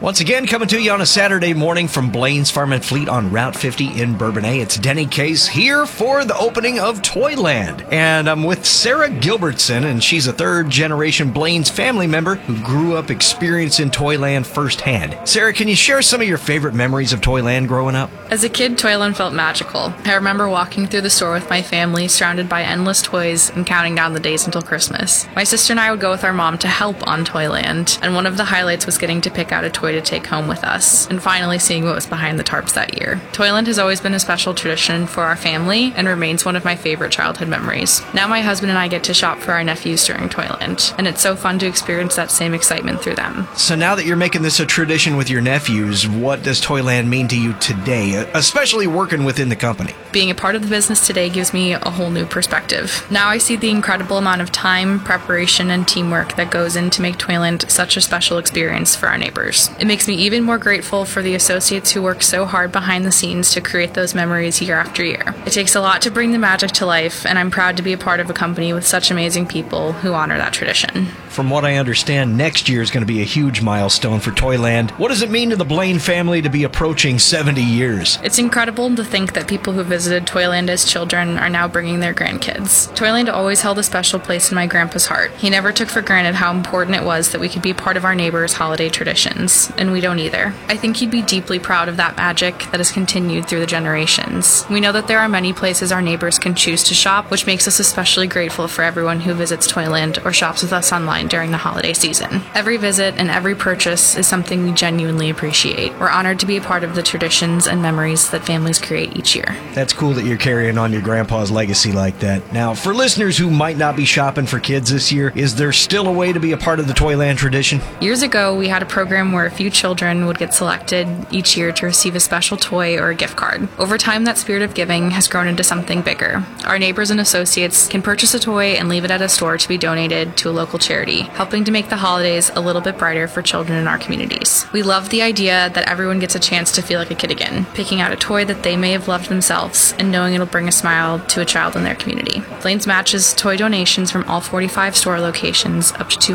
Once again, coming to you on a Saturday morning from Blaine's Farm and Fleet on Route 50 in Bourbonnais. It's Denny Case here for the opening of Toyland. And I'm with Sarah Gilbertson, and she's a third-generation Blaine's family member who grew up experiencing Toyland firsthand. Sarah, can you share some of your favorite memories of Toyland growing up? As a kid, Toyland felt magical. I remember walking through the store with my family, surrounded by endless toys and counting down the days until Christmas. My sister and I would go with our mom to help on Toyland, and one of the highlights was getting to pick out a toy to take home with us, and finally seeing what was behind the tarps that year. Toyland has always been a special tradition for our family and remains one of my favorite childhood memories. Now my husband and I get to shop for our nephews during Toyland, and it's so fun to experience that same excitement through them. So now that you're making this a tradition with your nephews, what does Toyland mean to you today, especially working within the company? Being a part of the business today gives me a whole new perspective. Now I see the incredible amount of time, preparation, and teamwork that goes in to make Toyland such a special experience for our neighbors. It makes me even more grateful for the associates who work so hard behind the scenes to create those memories year after year. It takes a lot to bring the magic to life, and I'm proud to be a part of a company with such amazing people who honor that tradition. From what I understand, next year is going to be a huge milestone for Toyland. What does it mean to the Blaine family to be approaching 70 years? It's incredible to think that people who visited Toyland as children are now bringing their grandkids. Toyland always held a special place in my grandpa's heart. He never took for granted how important it was that we could be part of our neighbors' holiday traditions, and we don't either. I think he'd be deeply proud of that magic that has continued through the generations. We know that there are many places our neighbors can choose to shop, which makes us especially grateful for everyone who visits Toyland or shops with us online during the holiday season. Every visit and every purchase is something we genuinely appreciate. We're honored to be a part of the traditions and memories that families create each year. That's cool that you're carrying on your grandpa's legacy like that. Now, for listeners who might not be shopping for kids this year, is there still a way to be a part of the Toyland tradition? Years ago, we had a program where a few children would get selected each year to receive a special toy or a gift card. Over time, that spirit of giving has grown into something bigger. Our neighbors and associates can purchase a toy and leave it at a store to be donated to a local charity, helping to make the holidays a little bit brighter for children in our communities. We love the idea that everyone gets a chance to feel like a kid again, picking out a toy that they may have loved themselves and knowing it'll bring a smile to a child in their community. Blaine's matches toy donations from all 45 store locations up to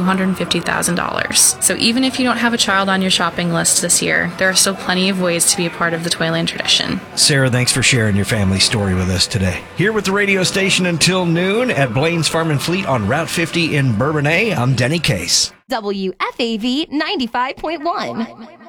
$250,000. So even if you don't have a child on your shopping list this year, there are still plenty of ways to be a part of the Toyland tradition. Sarah, thanks for sharing your family story with us today. Here with the radio station until noon at Blaine's Farm and Fleet on Route 50 in Bourbonnais, I'm Denny Case. WFAV 95.1.